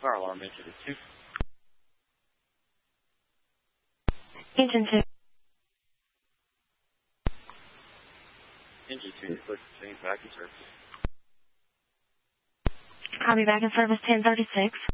Fire alarm engine 2. Engine 2. Engine 2, push change back in service. Copy, back in service 1036.